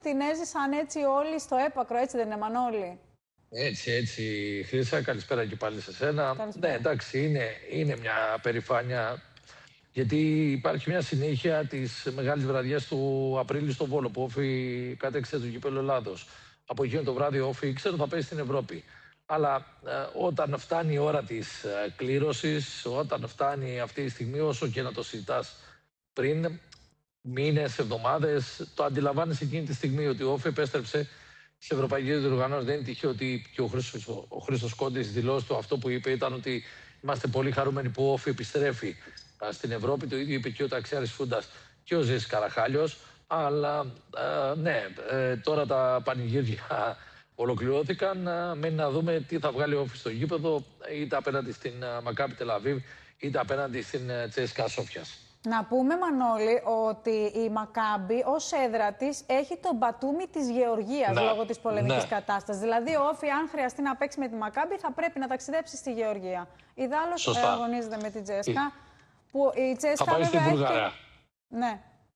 την έζησαν έτσι όλοι στο έπακρο, έτσι δεν είναι, Μανώλη? Έτσι, Χρύσα, καλησπέρα και πάλι σε σένα. Καλησπέρα. Ναι, εντάξει, είναι μια περηφάνεια, γιατί υπάρχει μια συνέχεια της μεγάλης βραδιάς του Απρίλη στο Βόλο, που Όφη κατέξερε το κύπελλο Ελλάδος. Από εκείνο το βράδυ Όφη ήξερε ότι θα παίζει στην Ευρώπη. Αλλά όταν φτάνει η ώρα της κλήρωσης, όταν φτάνει αυτή η στιγμή, όσο και να το συζητάς πριν μήνες, εβδομάδες, το αντιλαμβάνεσαι εκείνη τη στιγμή ότι ο Όφη επέστρεψε σε ευρωπαϊκές διοργανώσεις. Δεν είναι τυχαίο ότι και ο Χρήστος Κόντης δηλώσει του αυτό που είπε ήταν ότι είμαστε πολύ χαρούμενοι που ο Όφη επιστρέφει στην Ευρώπη. Το ίδιο είπε και ο Ταξιάρης Φούντας και ο Ζήσης Καραχάλιος. Αλλά ναι, τώρα τα πανηγύρια ολοκληρώθηκαν. Μένει να δούμε τι θα βγάλει ο Όφη στο γήπεδο, είτε απέναντι στην Μακάμπι Τελαβίβ, είτε απέναντι στην CSKA Σόφιας. Να πούμε, Μανώλη, ότι η Μακάμπι ως έδρα της έχει τον Μπατούμι της Γεωργίας λόγω της πολεμικής κατάστασης. Δηλαδή, ο Όφη, αν χρειαστεί να παίξει με τη Μακάμπι, θα πρέπει να ταξιδέψει στη Γεωργία. Ιδάλλως αγωνίζεται με την CSKA. Που η CSKA θα πάει στην Βουλγαρία. Ναι.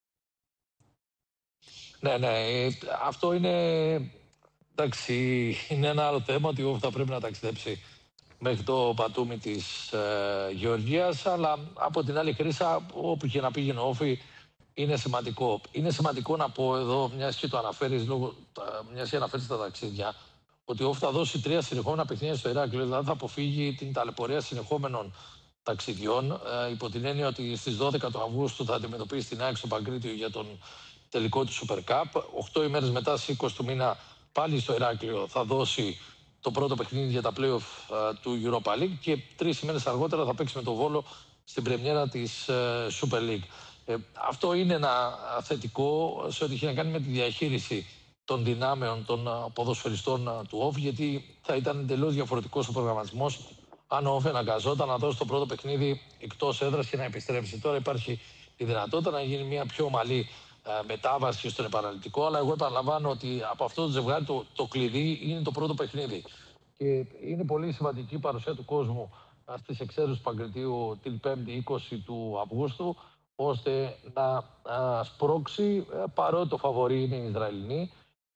Ναι, αυτό είναι. Εντάξει, είναι ένα άλλο θέμα ότι ο Όφη θα πρέπει να ταξιδέψει μέχρι το Μπατούμι της Γεωργίας, αλλά από την άλλη, Χρύσα, όπου και να πήγαινε ο Όφη, είναι σημαντικό. Είναι σημαντικό να πω εδώ, μιας και το αναφέρεις, μιας και αναφέρεις τα ταξίδια, ότι ο Όφη θα δώσει 3 συνεχόμενα παιχνίδια στο Ηράκλειο, δηλαδή θα αποφύγει την ταλαιπωρία συνεχόμενων ταξιδιών, υπό την έννοια ότι στις 12 του Αυγούστου θα αντιμετωπίσει την ΑΕΚ στο Παγκρίτιο για τον τελικό του Super Cup. 8 ημέρες μετά, στις 20 του μήνα, πάλι στο Ηράκλειο θα δώσει το πρώτο παιχνίδι για τα play-off του Europa League και 3 ημέρες αργότερα θα παίξει με το Βόλο στην πρεμιέρα της Super League. Αυτό είναι ένα θετικό σε ό,τι έχει να κάνει με τη διαχείριση των δυνάμεων των ποδοσφαιριστών του Όφη, γιατί θα ήταν εντελώς διαφορετικός ο προγραμματισμός αν ο Όφη αναγκαζόταν να δώσει το πρώτο παιχνίδι εκτός έδρας και να επιστρέψει. Τώρα υπάρχει η δυνατότητα να γίνει μια πιο ομαλή μετάβαση στον επαναληπτικό, αλλά εγώ επαναλαμβάνω ότι από αυτό το ζευγάρι το κλειδί είναι το πρώτο παιχνίδι. Και είναι πολύ σημαντική η παρουσία του κόσμου στις εξέδρες του Παγκριτίου την 5η 20 του Αυγούστου, ώστε να σπρώξει, παρότι το φαβορί είναι οι Ισραηλινοί,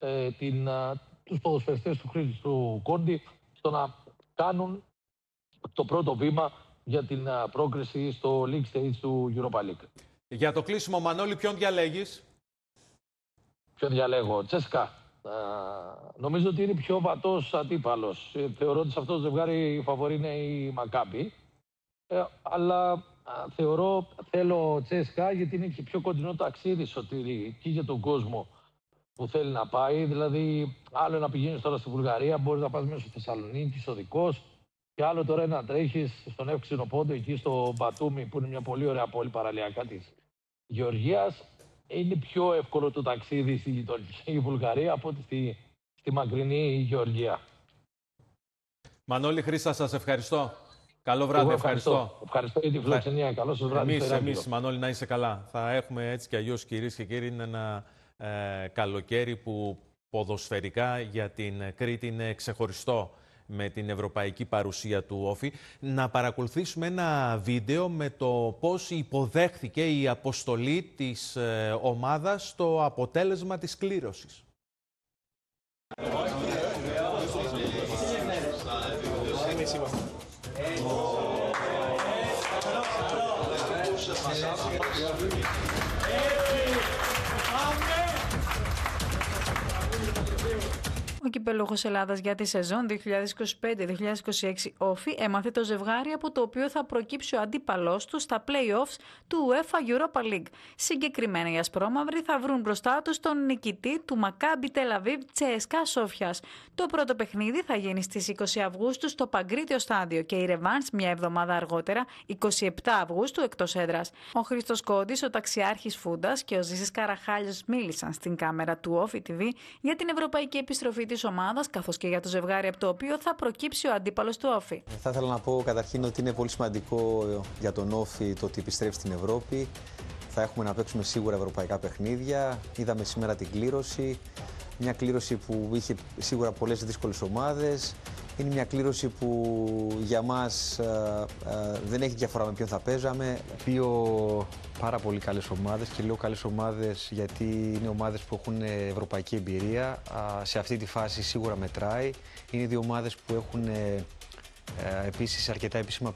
τους ποδοσφαιριστές του Χρήστου Κόντι στο να κάνουν το πρώτο βήμα για την πρόκριση στο League Stage του Europa League. Για το κλείσιμο, Μανώλη, ποιον διαλέγεις? Ποιον διαλέγω? CSKA. Νομίζω ότι είναι πιο βατός αντίπαλος. Θεωρώ ότι σε αυτό το ζευγάρι η φαβορή είναι η Μακάμπι. Αλλά θέλω CSKA γιατί είναι και πιο κοντινό ταξίδι, Σωτήρη, και για τον κόσμο που θέλει να πάει. Δηλαδή, άλλο να πηγαίνεις τώρα στη Βουλγαρία, μπορείς να πας μέσα στο Θεσσαλονίκη, οδικός. Και άλλο τώρα να τρέχεις στον Εύξηνο Πόντο, εκεί στο Μπατούμι, που είναι μια πολύ ωραία πόλη παραλιακά της Γεωργίας. Είναι πιο εύκολο το ταξίδι στη γειτονική Βουλγαρία από ότι στη μακρινή Γεωργία. Μανώλη, Χρύσα, σας ευχαριστώ. Καλό βράδυ, ευχαριστώ. Ευχαριστώ για τη φιλοξενία. Καλό σας βράδυ. Εμείς, Μανώλη, να είσαι καλά. Θα έχουμε έτσι κι αλλιώς, κυρίες και κύριοι, είναι ένα καλοκαίρι που ποδοσφαιρικά για την Κρήτη είναι ξεχωριστό με την ευρωπαϊκή παρουσία του Όφη. Να παρακολουθήσουμε ένα βίντεο με το πώς υποδέχθηκε η αποστολή της ομάδας στο αποτέλεσμα της κλήρωσης. Ο κυπελλούχος Ελλάδας για τη σεζόν 2025-2026 Όφη έμαθε το ζευγάρι από το οποίο θα προκύψει ο αντίπαλός του στα play-offs του UEFA Europa League. Συγκεκριμένα οι ασπρόμαυροι θα βρουν μπροστά τους τον νικητή του Μακάμπι Τελαβίβ CSKA Σόφιας. Το πρώτο παιχνίδι θα γίνει στις 20 Αυγούστου στο Παγκρίτιο Στάδιο και η ρεβάνς μια εβδομάδα αργότερα, 27 Αυγούστου, εκτός έδρας. Ο Χρήστος Κόντης, ο Ταξιάρχης Φούντας και ο Ζήσης Καραχάλιος μίλησαν στην κάμερα του Όφη TV για την ευρωπαϊκή επιστροφή της ομάδας, καθώς και για το ζευγάρι από το οποίο θα προκύψει ο αντίπαλος του Όφη. Θα ήθελα να πω καταρχήν ότι είναι πολύ σημαντικό για τον Όφη το ότι επιστρέφει στην Ευρώπη. Θα έχουμε να παίξουμε σίγουρα ευρωπαϊκά παιχνίδια. Είδαμε σήμερα την κλήρωση. Μια κλήρωση που είχε σίγουρα πολλές δύσκολες ομάδες. Είναι μια κλήρωση που για μας δεν έχει διαφορά με ποιον θα παίζαμε. Δύο πάρα πολύ καλές ομάδες, και λέω καλές ομάδες γιατί είναι ομάδες που έχουν ευρωπαϊκή εμπειρία. Σε αυτή τη φάση σίγουρα μετράει. Είναι δύο ομάδες που έχουν επίσης αρκετά επίσημα